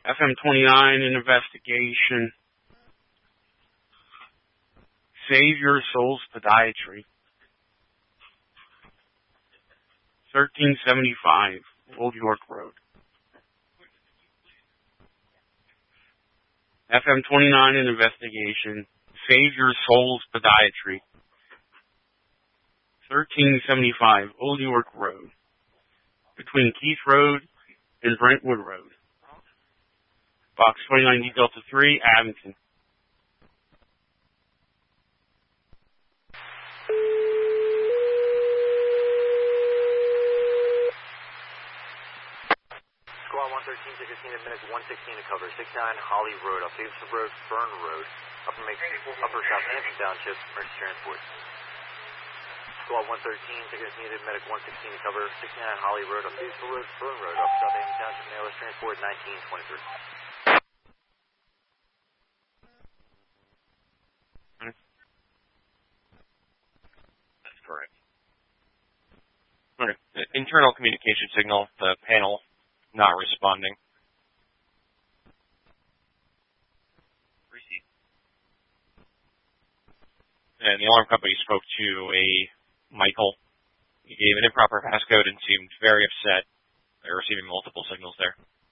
FM 29 in investigation. Save Your Soul's Podiatry. 1375 Old York Road. FM 29 in investigation. Save Your Soul's Podiatry. 1375 Old York Road. Between Keith Road and Brentwood Road. Box 29D Delta 3, Abington. Squad 113, 16 minutes, 116 to cover. 69 Holly Road, up Davidson Road, Fern Road, Upper Southampton Township, emergency transport. Squad 113, tickets needed, medic 116 to cover. 69 Holly Road, up Davidson Road, Fern Road, Upper Southampton Township, ALS transport 1923. That's correct. Okay. Internal communication signal, the panel not responding. Receive. And the alarm company spoke to a Michael. He gave an improper passcode and seemed very upset by receiving multiple signals there.